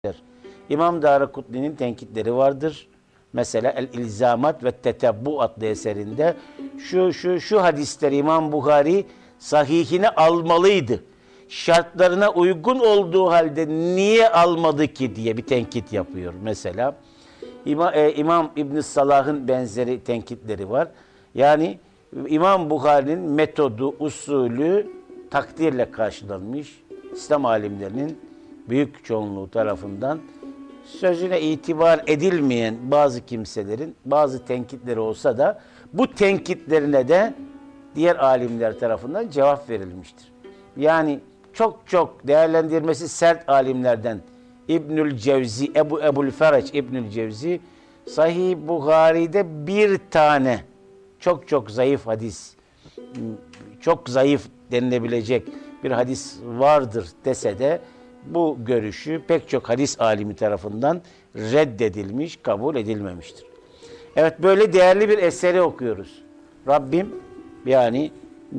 İmam Daraqutni'nin tenkitleri vardır. Mesela El-İlzamat ve Tetebbu adlı eserinde şu hadisleri İmam Buhari sahihine almalıydı. Şartlarına uygun olduğu halde niye almadı ki diye bir tenkit yapıyor mesela. İmam İbn Salah'ın benzeri tenkitleri var. Yani İmam Buhari'nin metodu, usulü takdirle karşılanmış. İslam alimlerinin büyük çoğunluğu tarafından sözüne itibar edilmeyen bazı kimselerin bazı tenkitleri olsa da bu tenkitlerine de diğer alimler tarafından cevap verilmiştir. Yani çok değerlendirmesi sert alimlerden İbnül Cevzi, Ebu'l-Ferac İbnül Cevzi Sahih Buhari'de bir tane çok zayıf hadis, çok zayıf denilebilecek bir hadis vardır dese de bu görüşü pek çok hadis alimi tarafından reddedilmiş, kabul edilmemiştir. Evet, böyle değerli bir eseri okuyoruz. Rabbim yani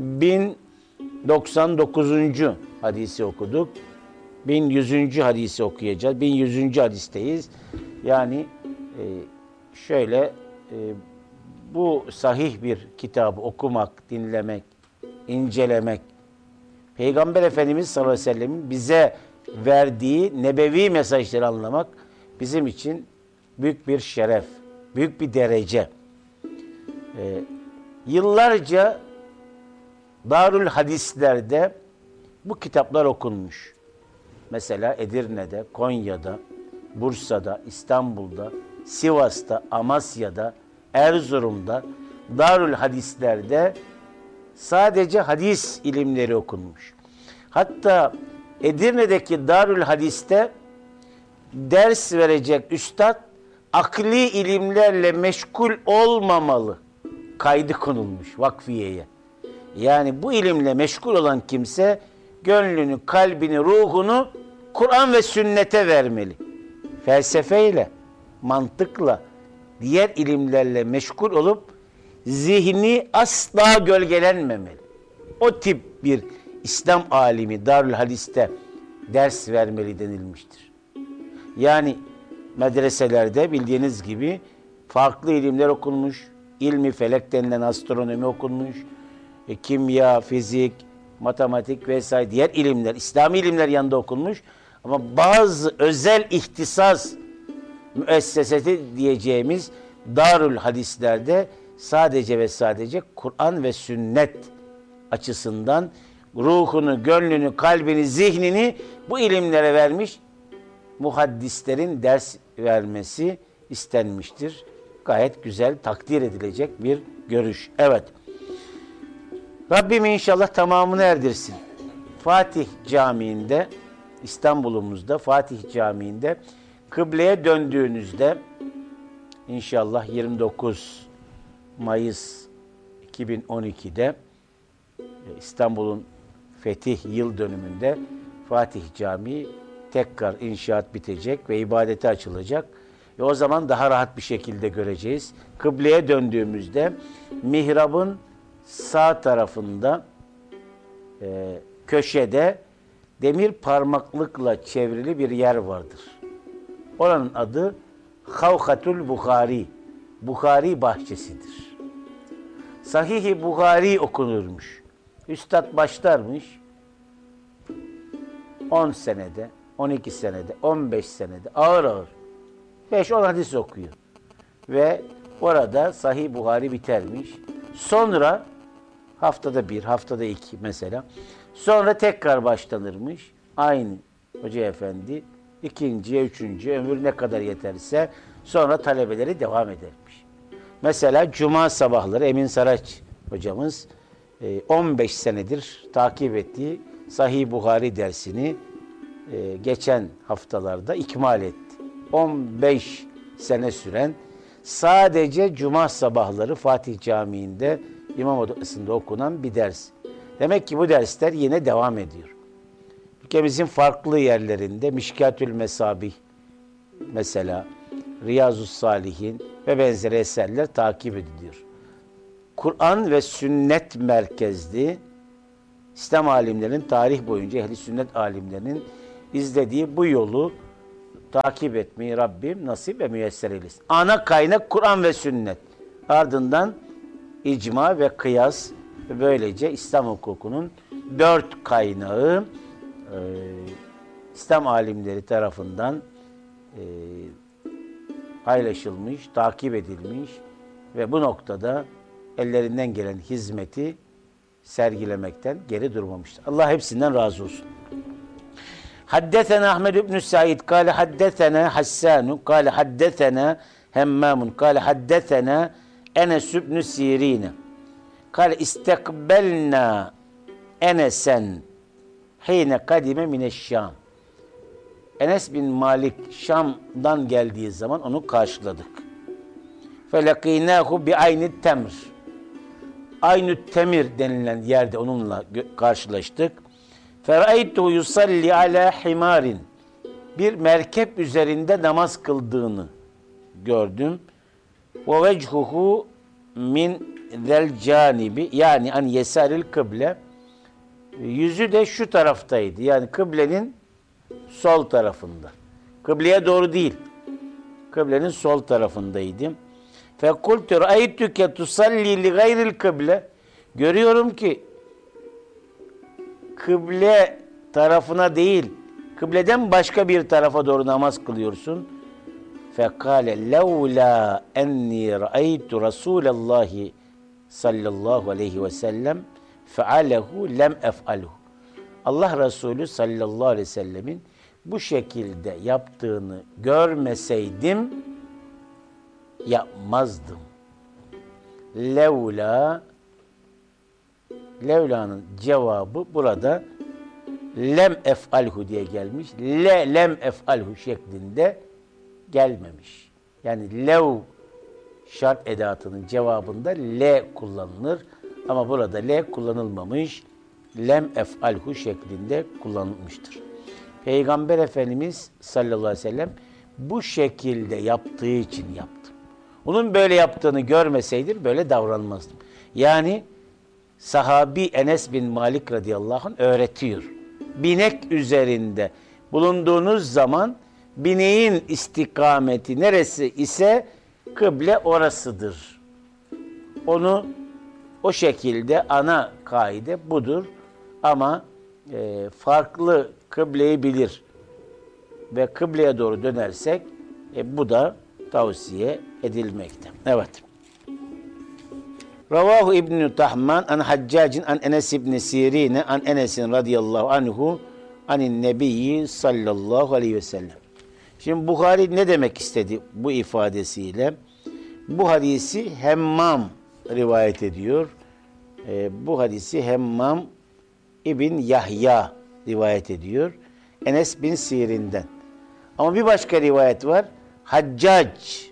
1099. hadisi okuduk. 1100. hadisi okuyacağız. 1100. hadisteyiz. Yani bu sahih bir kitabı okumak, dinlemek, incelemek, Peygamber Efendimiz sallallahu aleyhi ve sellem'in bize verdiği nebevi mesajları anlamak bizim için büyük bir şeref, büyük bir derece. Yıllarca Darül Hadislerde bu kitaplar okunmuş. Mesela Edirne'de, Konya'da, Bursa'da, İstanbul'da, Sivas'ta, Amasya'da, Erzurum'da Darül Hadislerde sadece hadis ilimleri okunmuş. Hatta Edirne'deki Darül Hadis'te ders verecek üstad akli ilimlerle meşgul olmamalı kaydı konulmuş vakfiyeye. Yani bu ilimle meşgul olan kimse gönlünü, kalbini, ruhunu Kur'an ve sünnete vermeli. Felsefeyle, mantıkla, diğer ilimlerle meşgul olup zihni asla gölgelenmemeli. O tip bir İslam alimi Darül Hadis'te ders vermeli denilmiştir. Yani medreselerde bildiğiniz gibi farklı ilimler okunmuş, ilmi felek denilen astronomi okunmuş, kimya, fizik, matematik vesaire diğer ilimler, İslami ilimler yanında okunmuş. Ama bazı özel ihtisas müessesesi diyeceğimiz Darül Hadislerde sadece ve sadece Kur'an ve sünnet açısından ruhunu, gönlünü, kalbini, zihnini bu ilimlere vermiş muhaddislerin ders vermesi istenmiştir. Gayet güzel, takdir edilecek bir görüş. Evet. Rabbim inşallah tamamını erdirsin. Fatih Camii'nde, İstanbul'umuzda Fatih Camii'nde kıbleye döndüğünüzde inşallah 29 Mayıs 2012'de İstanbul'un fetih yıl dönümünde Fatih Camii tekrar inşaat bitecek ve ibadete açılacak. Ve o zaman daha rahat bir şekilde göreceğiz. Kıbleye döndüğümüzde mihrabın sağ tarafında köşede demir parmaklıkla çevrili bir yer vardır. Oranın adı Havkatul Buhari. Buhari bahçesidir. Sahih-i Buhari okunurmuş. Üstad başlarmış 10 senede, 12 senede, 15 senede ağır 5-10 hadis okuyor. Ve orada Sahih Buhari bitermiş. Sonra haftada bir, haftada iki mesela. Sonra tekrar başlanırmış. Aynı Hoca Efendi ikinciye, üçüncüye ömür ne kadar yeterse sonra talebeleri devam edermiş. Mesela Cuma sabahları Emin Saraç hocamız 15 senedir takip ettiği Sahih Buhari dersini geçen haftalarda ikmal etti. 15 sene süren sadece Cuma sabahları Fatih Camii'nde İmam Odası'nda okunan bir ders. Demek ki bu dersler yine devam ediyor. Ülkemizin farklı yerlerinde Mişkatül Mesabih mesela, Riyazus Salihin ve benzeri eserler takip ediliyor. Kur'an ve sünnet merkezli İslam alimlerinin tarih boyunca ehli sünnet alimlerinin izlediği bu yolu takip etmeyi Rabbim nasip ve müyesser eylesin. Ana kaynak Kur'an ve sünnet. Ardından icma ve kıyas ve böylece İslam hukukunun 4 kaynağı İslam alimleri tarafından paylaşılmış, takip edilmiş ve bu noktada ellerinden gelen hizmeti sergilemekten geri durmamıştır. Allah hepsinden razı olsun. Haddesena Ahmed ibn Said kâle haddesena Hassan kâle haddesena Hemmam kâle haddesena Enes ibn Sirin kâle istekbelna Enesen hine kadime mineşşam. Enes bin Malik Şam'dan geldiği zaman onu karşıladık. Felakînâhu bi ayni temr. Aynü temir denilen yerde onunla karşılaştık. Feraytuhu yusalli ala himarin. Bir merkep üzerinde namaz kıldığını gördüm. Ve vechuhu min zel canibi, yani an yesaril kıble. Yüzü de şu taraftaydı. Yani kıblenin sol tarafında. Kıbleye doğru değil. Kıblenin sol tarafındaydı. Fekultu ra'aytuke tusalli li gayril kıble. Görüyorum ki kıble tarafına değil, kıbleden başka bir tarafa doğru namaz kılıyorsun. Fekale levla enni ra'aytu Rasulallahi sallallahu aleyhi ve sellem fealehu lem ef'alhu. Allah Resulü sallallahu aleyhi ve sellemin bu şekilde yaptığını görmeseydim yapmazdım. Levla'nın cevabı burada lem ef'alhu diye gelmiş. Lem ef'alhu şeklinde gelmemiş. Yani lev şart edatının cevabında le kullanılır. Ama burada le kullanılmamış. Lem ef'alhu şeklinde kullanılmıştır. Peygamber Efendimiz sallallahu aleyhi ve sellem bu şekilde yaptığı için yaptım. Onun böyle yaptığını görmeseydim böyle davranmazdım. Yani sahabi Enes bin Malik radıyallahu anh öğretiyor. Binek üzerinde bulunduğunuz zaman bineğin istikameti neresi ise kıble orasıdır. Onu o şekilde ana kaide budur. Ama farklı kıbleyi bilir ve kıbleye doğru dönersek bu da tavsiye edilmekte. Evet. Ravahu İbn-i Tahman an Haccacin an Enes ibn Sirine an Enes'in radıyallahu anhu anin nebiyyi sallallahu aleyhi ve sellem. Şimdi Buhari ne demek istedi bu ifadesiyle? Bu hadisi Hemmam rivayet ediyor. Bu hadisi Hemmam İbn Yahya rivayet ediyor. Enes bin Sirin'den. Ama bir başka rivayet var. Haccac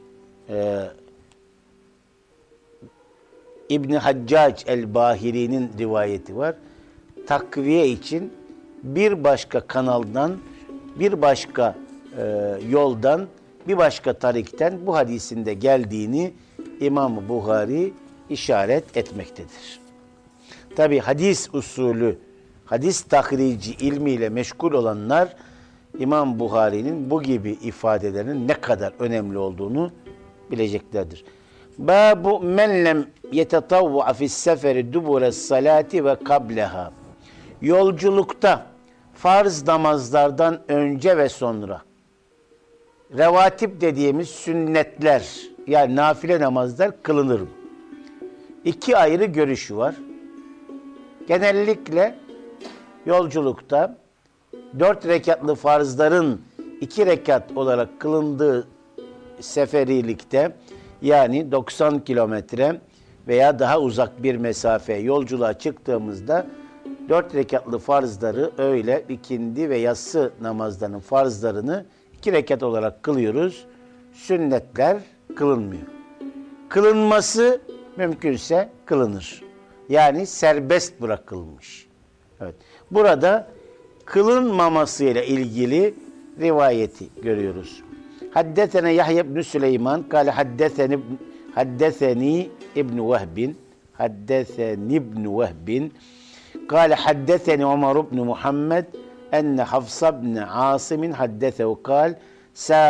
İbn Haccac el-Bahiri'nin rivayeti var. Takviye için bir başka kanaldan, bir başka yoldan, bir başka tarikten bu hadisinde geldiğini İmam Buhari işaret etmektedir. Tabi hadis usulü, hadis tahrici ilmiyle meşgul olanlar İmam Buhari'nin bu gibi ifadelerinin ne kadar önemli olduğunu bileceklerdir. Babu men lem yetetavva fis seferi dubure salati ve kableha. Yolculukta farz namazlardan önce ve sonra revatip dediğimiz sünnetler, yani nafile namazlar kılınır mı? İki ayrı görüşü var. Genellikle yolculukta 4 rekatlı farzların 2 rekat olarak kılındığı seferilikte, yani 90 kilometre veya daha uzak bir mesafe yolculuğa çıktığımızda 4 rekatlı farzları, öğle, ikindi ve yatsı namazlarının farzlarını 2 rekat olarak kılıyoruz. Sünnetler kılınmıyor. Kılınması mümkünse kılınır. Yani serbest bırakılmış. Evet. Burada kılınmamasıyla ilgili rivayeti görüyoruz. Haddesene Yahya ibn Süleyman kâle haddeseni İbn Vehbin kâle haddeseni Ömer ibn Muhammed enne Hafsa ibn Asim haddesehu kâle Sa